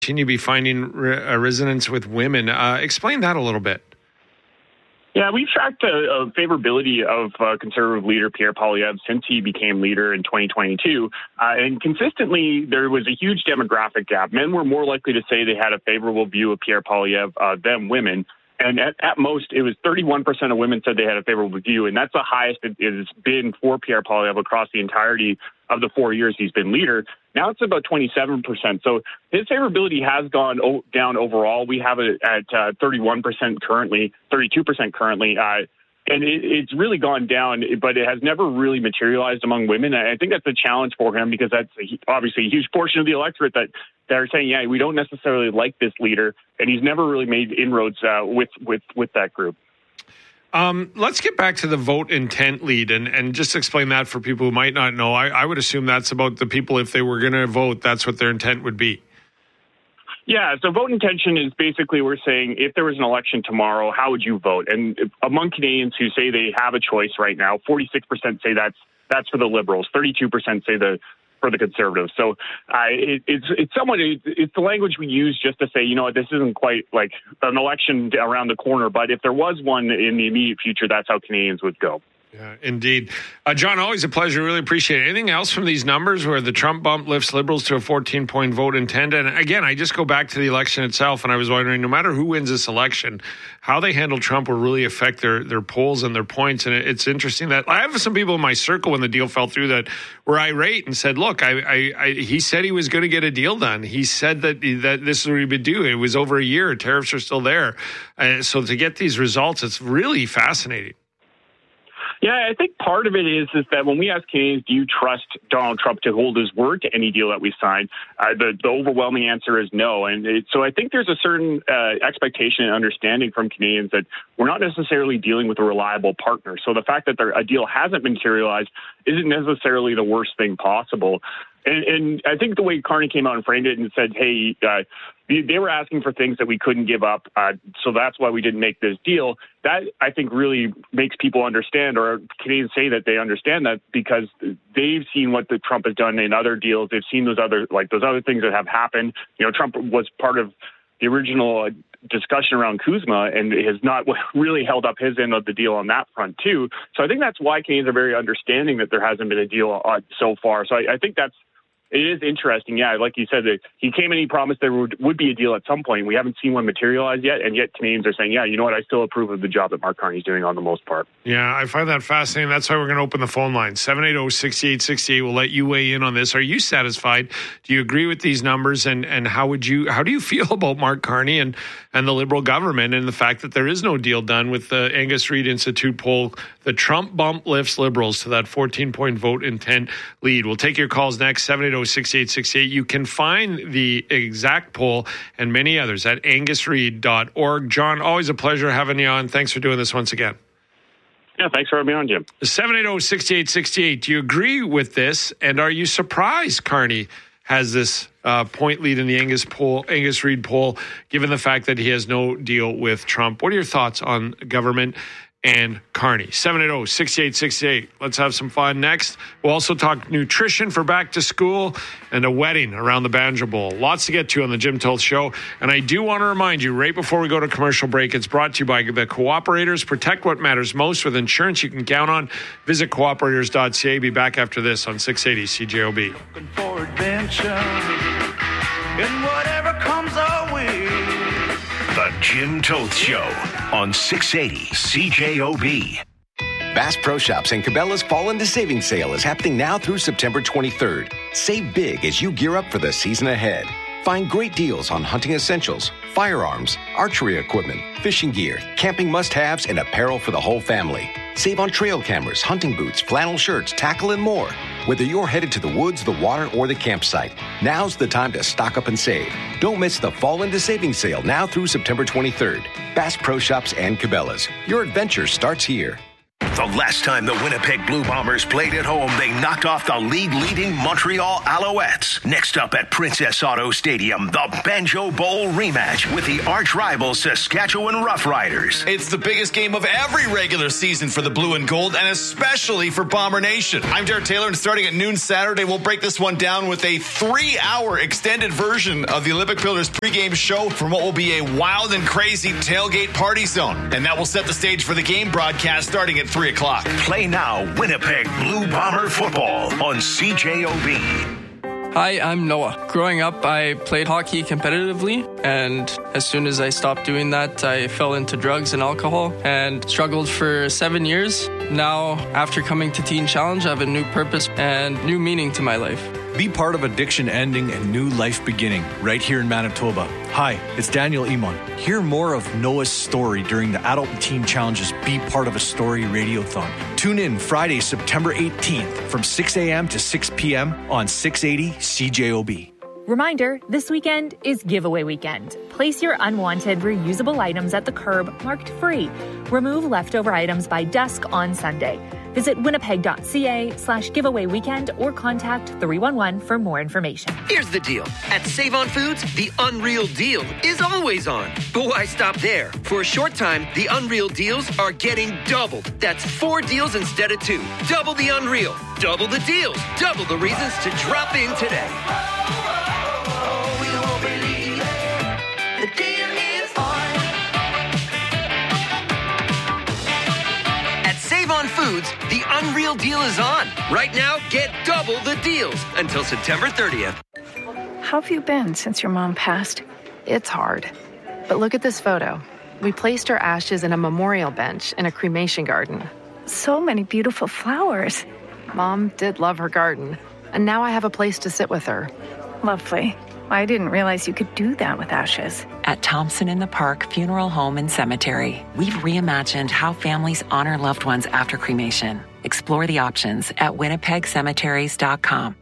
continue to be finding resonance with women. Explain that a little bit. Yeah, we've tracked the favorability of Conservative leader Pierre Poilievre since he became leader in 2022. And consistently, there was a huge demographic gap. Men were more likely to say they had a favorable view of Pierre Poilievre than women. And at most, it was 31% of women said they had a favorable view. And that's the highest it has been for Pierre Poilievre across the entirety of the 4 years he's been leader. Now it's about 27%. So his favorability has gone down overall. We have it at 31% currently, 32% currently. And it's really gone down, but it has never really materialized among women. I think that's a challenge for him because that's obviously a huge portion of the electorate that are saying, yeah, we don't necessarily like this leader. And he's never really made inroads with that group. Let's get back to the vote intent lead and just explain that for people who might not know. I would assume that's about the people, if they were going to vote, that's what their intent would be. Yeah, so vote intention is basically we're saying if there was an election tomorrow, how would you vote? And among Canadians who say they have a choice right now, 46% say that's for the Liberals, 32% say for the Conservatives. So it's the language we use just to say, you know what, this isn't quite like an election around the corner, but if there was one in the immediate future, that's how Canadians would go. Yeah, indeed. John, always a pleasure. Really appreciate it. Anything else from these numbers where the Trump bump lifts Liberals to a 14-point vote intent? And again, I just go back to the election itself, and I was wondering, no matter who wins this election, how they handle Trump will really affect their polls and their points. And it's interesting that I have some people in my circle when the deal fell through that were irate and said, look, he said he was going to get a deal done. He said that this is what he would do. It was over a year. Tariffs are still there. So to get these results, it's really fascinating. Yeah, I think part of it is that when we ask Canadians, do you trust Donald Trump to hold his word to any deal that we sign, the overwhelming answer is no. And so I think there's a certain expectation and understanding from Canadians that we're not necessarily dealing with a reliable partner. So the fact that a deal hasn't materialized isn't necessarily the worst thing possible. And I think the way Carney came out and framed it and said, hey, they were asking for things that we couldn't give up, so that's why we didn't make this deal. That, I think, really makes people understand, or Canadians say that they understand that because they've seen what Trump has done in other deals. They've seen those other things that have happened. You know, Trump was part of the original discussion around Kuzma and has not really held up his end of the deal on that front, too. So I think that's why Canadians are very understanding that there hasn't been a deal so far. So I think it is interesting. Yeah, like you said, that he came and he promised there would be a deal at some point. We haven't seen one materialize yet, and yet Canadians are saying, yeah, you know what, I still approve of the job that Mark Carney's doing on the most part. Yeah, I find that fascinating. That's why we're going to open the phone line. 780-6868. We'll let you weigh in on this. Are you satisfied? Do you agree with these numbers? And how do you feel about Mark Carney and the Liberal government and the fact that there is no deal done with the Angus Reid Institute poll? The Trump bump lifts Liberals to that 14-point vote intent lead. We'll take your calls next, 780-6868. You can find the exact poll and many others at angusreid.org. John, always a pleasure having you on. Thanks for doing this once again. Yeah, thanks for having me on, Jim. 780-6868. Do you agree with this? And are you surprised Carney has this point lead in the Angus Reid poll, given the fact that he has no deal with Trump? What are your thoughts on government and Carney? 780-6868. Let's have some fun. Next, we'll also talk nutrition for back to school and a wedding around the Banjo Bowl. Lots to get to on the Jim Toth Show. And I do want to remind you, right before we go to commercial break, it's brought to you by the Cooperators. Protect what matters most with insurance you can count on. Visit cooperators.ca. Be back after this on 680 CJOB. Looking for adventure in whatever comes our way. The Jim Toth Show on 680 CJOB. Bass Pro Shops and Cabela's Fall into Savings Sale is happening now through September 23rd. Save big as you gear up for the season ahead. Find great deals on hunting essentials, firearms, archery equipment, fishing gear, camping must-haves, and apparel for the whole family. Save on trail cameras, hunting boots, flannel shirts, tackle, and more. Whether you're headed to the woods, the water, or the campsite, now's the time to stock up and save. Don't miss the Fall into Savings Sale now through September 23rd. Bass Pro Shops and Cabela's. Your adventure starts here. The last time the Winnipeg Blue Bombers played at home, they knocked off the league-leading Montreal Alouettes. Next up at Princess Auto Stadium, the Banjo Bowl rematch with the arch-rival Saskatchewan Roughriders. It's the biggest game of every regular season for the Blue and Gold, and especially for Bomber Nation. I'm Jared Taylor, and starting at noon Saturday, we'll break this one down with a 3-hour extended version of the Olympic Pillars pregame show from what will be a wild and crazy tailgate party zone. And that will set the stage for the game broadcast starting at 3 o'clock. Play now Winnipeg Blue Bomber football on CJOB. Hi, I'm Noah. Growing up, I played hockey competitively, and as soon as I stopped doing that, I fell into drugs and alcohol and struggled for 7 years. Now, after coming to Teen Challenge, I have a new purpose and new meaning to my life. Be part of addiction ending and new life beginning right here in Manitoba. Hi, it's Daniel Iman. Hear more of Noah's story during the Adult and Teen Challenge's Be Part of a Story Radiothon. Tune in Friday, September 18th from 6 a.m. to 6 p.m. on 680 CJOB. Reminder, this weekend is giveaway weekend. Place your unwanted reusable items at the curb marked free. Remove leftover items by dusk on Sunday. Visit winnipeg.ca/giveaway weekend or contact 311 for more information. Here's the deal. At Save On Foods, the Unreal Deal is always on. But why stop there? For a short time, the Unreal Deals are getting doubled. That's 4 deals instead of 2. Double the Unreal. Double the deals. Double the reasons to drop in today. On Foods, the Unreal Deal is on. Right now, get double the deals until September 30th. How have you been since your mom passed? It's hard. But look at this photo. We placed her ashes in a memorial bench in a cremation garden. So many beautiful flowers. Mom did love her garden, and now I have a place to sit with her. Lovely. I didn't realize you could do that with ashes. At Thompson in the Park Funeral Home and Cemetery, we've reimagined how families honor loved ones after cremation. Explore the options at winnipegcemeteries.com.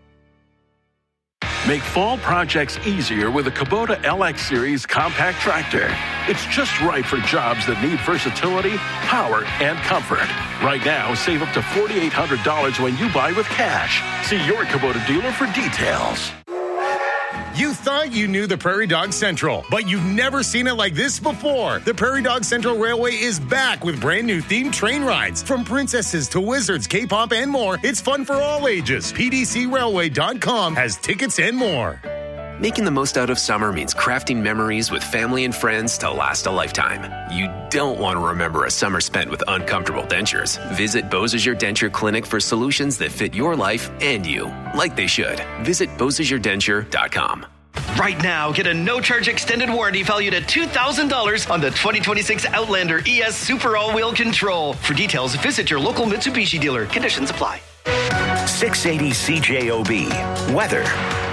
Make fall projects easier with a Kubota LX Series compact tractor. It's just right for jobs that need versatility, power, and comfort. Right now, save up to $4,800 when you buy with cash. See your Kubota dealer for details. You thought you knew the Prairie Dog Central, but you've never seen it like this before. The Prairie Dog Central Railway is back with brand new themed train rides. From princesses to wizards, K-pop, and more, it's fun for all ages. PDCRailway.com has tickets and more. Making the most out of summer means crafting memories with family and friends to last a lifetime. You don't want to remember a summer spent with uncomfortable dentures. Visit Beausejour Denture Clinic for solutions that fit your life and you, like they should. Visit BeausejourDenture.com. Right now, get a no-charge extended warranty valued at $2,000 on the 2026 Outlander ES Super All-Wheel Control. For details, visit your local Mitsubishi dealer. Conditions apply. 680 CJOB. Weather.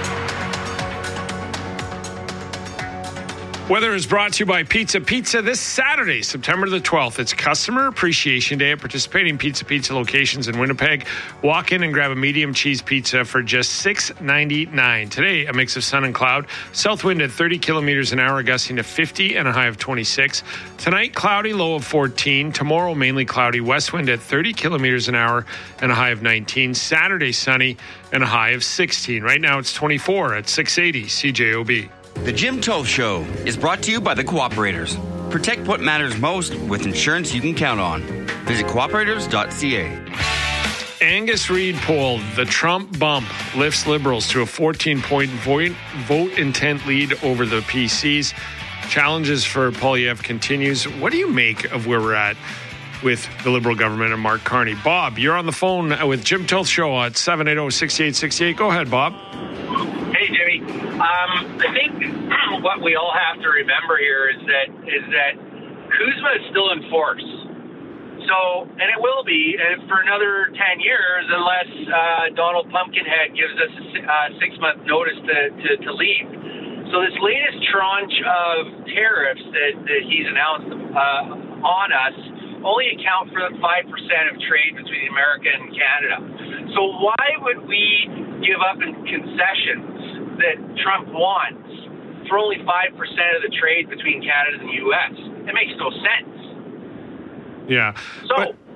Weather is brought to you by Pizza Pizza this Saturday, September the 12th. It's Customer Appreciation Day at participating Pizza locations in Winnipeg. Walk in and grab a medium cheese pizza for just $6.99. Today, a mix of sun and cloud. South wind at 30 kilometers an hour, gusting to 50 and a high of 26. Tonight, cloudy, low of 14. Tomorrow, mainly cloudy, west wind at 30 kilometers an hour and a high of 19. Saturday, sunny and a high of 16. Right now, it's 24 at 680 CJOB. The Jim Toth Show is brought to you by the Cooperators. Protect what matters most with insurance you can count on. Visit cooperators.ca. Angus Reid poll, the Trump bump lifts Liberals to a 14-point vote intent lead over the PCs. Challenges for Poilievre continues. What do you make of where we're at with the Liberal government and Mark Carney? Bob, you're on the phone with Jim Toth Show at 780-6868. Go ahead, Bob. Hey, Jimmy. I think what we all have to remember here is that CUSMA is still in force. So, and it will be for another 10 years unless Donald Pumpkinhead gives us a 6-month notice to leave. So this latest tranche of tariffs that he's announced on us only account for 5% of trade between America and Canada. So why would we give up in concessions that Trump wants for only 5% of the trade between Canada and the U.S.? It makes no sense. Yeah. So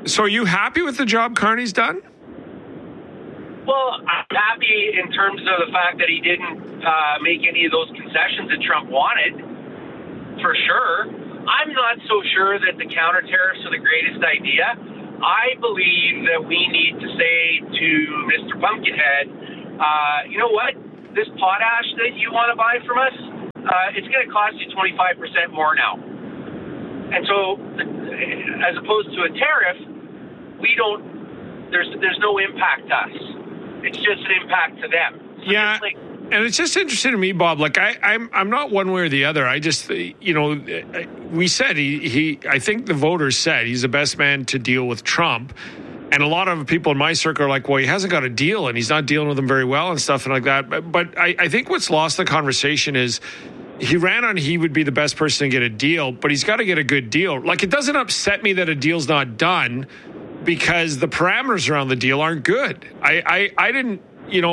So are you happy with the job Carney's done? Well, I'm happy in terms of the fact that he didn't make any of those concessions that Trump wanted, for sure. I'm not so sure that the counter tariffs are the greatest idea. I believe that we need to say to Mr. Pumpkinhead, you know what? This potash that you want to buy from us, it's going to cost you 25% more now. And so, as opposed to a tariff, there's no impact to us. It's just an impact to them. So yeah. And it's just interesting to me, Bob. Like I'm not one way or the other. I just, we said I think the voters said he's the best man to deal with Trump. And a lot of people in my circle are like, well, he hasn't got a deal and he's not dealing with them very well and stuff and like that. But I think what's lost in the conversation is he ran on he would be the best person to get a deal, but he's got to get a good deal. Like, it doesn't upset me that a deal's not done because the parameters around the deal aren't good. I didn't.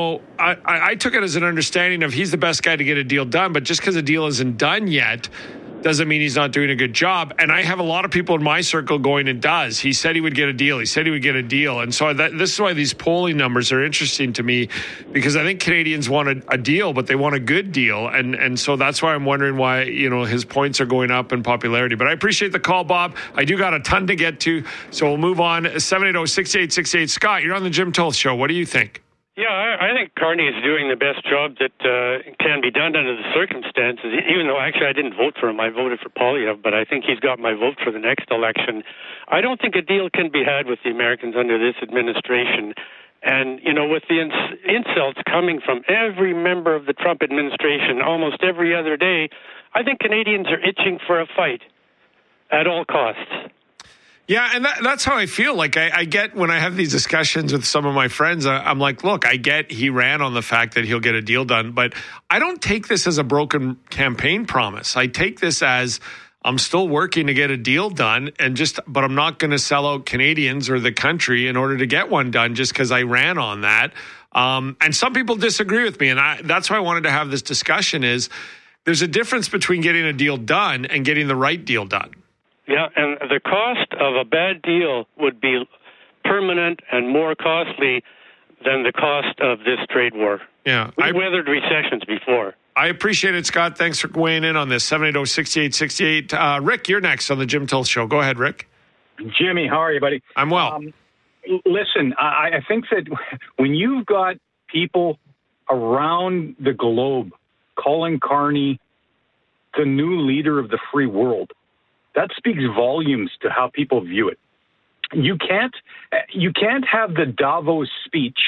I took it as an understanding of he's the best guy to get a deal done, but just because a deal isn't done yet doesn't mean he's not doing a good job. And I have a lot of people in my circle going, it does. He said he would get a deal. He said he would get a deal. And so this is why these polling numbers are interesting to me, because I think Canadians want a deal, but they want a good deal. And so that's why I'm wondering why, his points are going up in popularity. But I appreciate the call, Bob. I do got a ton to get to, so we'll move on. 780-6868. Scott, you're on the Jim Toth Show. What do you think? Yeah, I think Carney is doing the best job that can be done under the circumstances, even though actually I didn't vote for him. I voted for Poilievre, but I think he's got my vote for the next election. I don't think a deal can be had with the Americans under this administration. And, with the insults coming from every member of the Trump administration almost every other day, I think Canadians are itching for a fight at all costs. Yeah, and that's how I feel. Like, I get when I have these discussions with some of my friends, I'm like, look, I get he ran on the fact that he'll get a deal done, but I don't take this as a broken campaign promise. I take this as I'm still working to get a deal done, but I'm not going to sell out Canadians or the country in order to get one done just because I ran on that. And some people disagree with me, and that's why I wanted to have this discussion is there's a difference between getting a deal done and getting the right deal done. Yeah, and the cost of a bad deal would be permanent and more costly than the cost of this trade war. Yeah. We've weathered recessions before. I appreciate it, Scott. Thanks for weighing in on this. 780-6868. Rick, you're next on the Jim Toth Show. Go ahead, Rick. Jimmy, how are you, buddy? I'm well. Listen, I think that when you've got people around the globe calling Carney the new leader of the free world, that speaks volumes to how people view it. You can't have the Davos speech,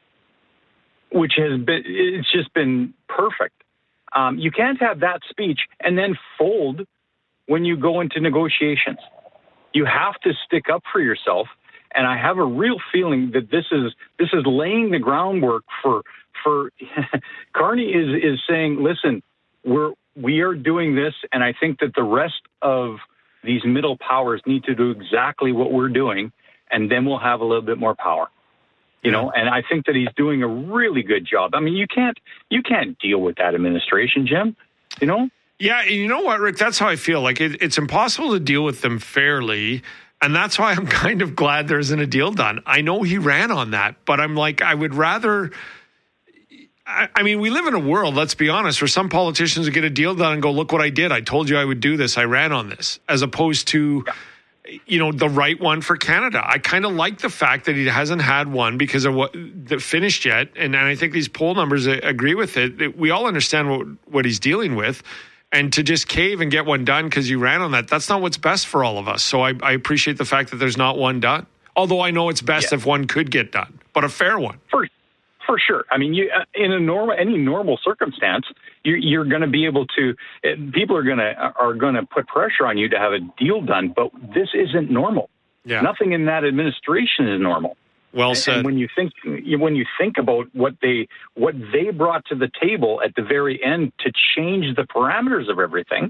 which it's just been perfect. You can't have that speech and then fold when you go into negotiations. You have to stick up for yourself. And I have a real feeling that this is laying the groundwork for Carney is saying, listen, we are doing this, and I think that the rest of these middle powers need to do exactly what we're doing, and then we'll have a little bit more power. And I think that he's doing a really good job. I mean, you can't deal with that administration, Jim, Yeah, and you know what, Rick? That's how I feel. Like, it's impossible to deal with them fairly, and that's why I'm kind of glad there isn't a deal done. I know he ran on that, but I'm like, I would rather... I mean, we live in a world, let's be honest, where some politicians would get a deal done and go, look what I did. I told you I would do this. I ran on this, as opposed to, the right one for Canada. I kind of like the fact that he hasn't had one because of what that finished yet. And I think these poll numbers agree with it. We all understand what he's dealing with. And to just cave and get one done because you ran on that's not what's best for all of us. So I appreciate the fact that there's not one done. Although I know it's best if one could get done, but a fair one. For sure. I mean, in any normal circumstance, you're going to be able to. People are going to put pressure on you to have a deal done, but this isn't normal. Yeah. Nothing in that administration is normal. Well said. And when you think about what they brought to the table at the very end to change the parameters of everything,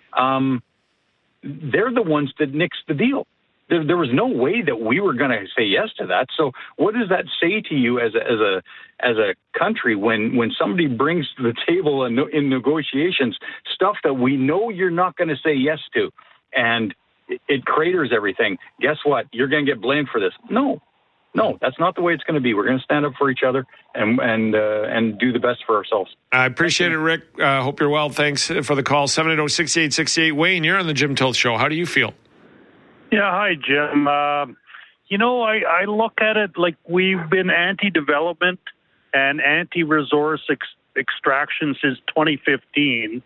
they're the ones that nixed the deal. There was no way that we were going to say yes to that. So what does that say to you as a country when somebody brings to the table in negotiations stuff that we know you're not going to say yes to? And it craters everything. Guess what? You're going to get blamed for this. No, that's not the way it's going to be. We're going to stand up for each other and do the best for ourselves. I appreciate it, Rick. Hope you're well. Thanks for the call. 780-6868. Wayne, you're on the Jim Tilt Show. How do you feel? Yeah, hi, Jim. I look at it like we've been anti-development and anti-resource extraction since 2015,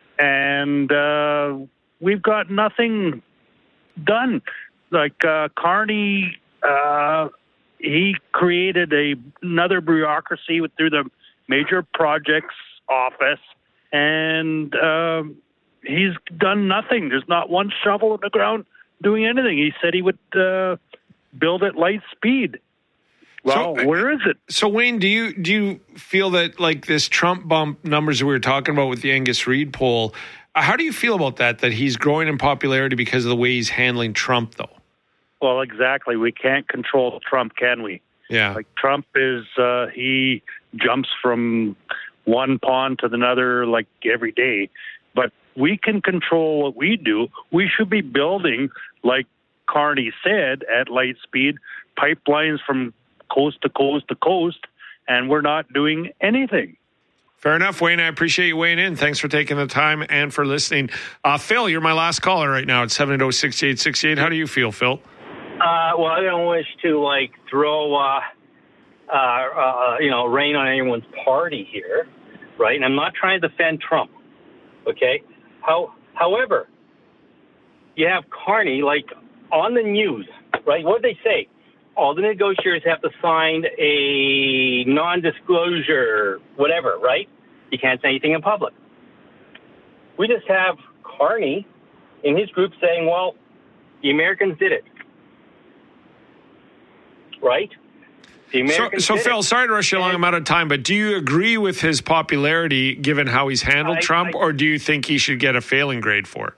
and we've got nothing done. Like Carney, he created another bureaucracy through the Major Projects Office, and he's done nothing. There's not one shovel in the ground doing anything. He said he would build at light speed. Well, where is it? So, Wayne, do you feel that, like, this Trump bump numbers that we were talking about with the Angus Reid poll, how do you feel about that he's growing in popularity because of the way he's handling Trump, though? Well, exactly. We can't control Trump, can we? Yeah. Like, Trump is, he jumps from one pond to another, like, every day. But we can control what we do. We should be building, like Carney said, at light speed, pipelines from coast to coast to coast, and we're not doing anything. Fair enough, Wayne. I appreciate you weighing in. Thanks for taking the time and for listening. Phil, you're my last caller right now at 780-6868. How do you feel, Phil? Well, I don't wish to, throw, rain on anyone's party here, right? And I'm not trying to defend Trump, okay? However, you have Carney, on the news, right? What did they say? All the negotiators have to sign a non-disclosure, whatever, right? You can't say anything in public. We just have Carney in his group saying, well, the Americans did it. Right? The Americans so did Phil, it. sorry to rush you along, I'm out of time, but do you agree with his popularity given how he's handled Trump, or do you think he should get a failing grade for it?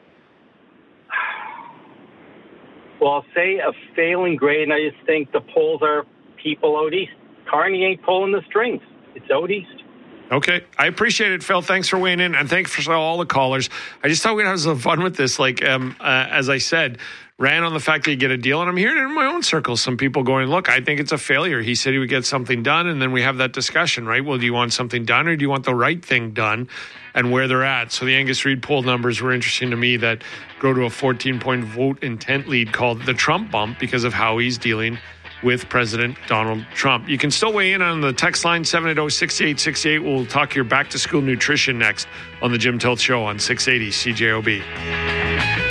Well, I'll say a failing grade, and I just think the polls are people out east. Carney ain't pulling the strings. It's out east. Okay. I appreciate it, Phil. Thanks for weighing in, and thanks for all the callers. I just thought we'd have some fun with this. As I said, ran on the fact that you get a deal, and I'm hearing it in my own circles. Some people going, look, I think it's a failure. He said he would get something done, and then we have that discussion, right? Well, do you want something done, or do you want the right thing done, and where they're at? So the Angus Reid poll numbers were interesting to me that grow to a 14-point vote intent lead called the Trump bump because of how he's dealing with President Donald Trump. You can still weigh in on the text line 780-6868. We'll talk your back-to-school nutrition next on the Jim Tilt Show on 680 CJOB.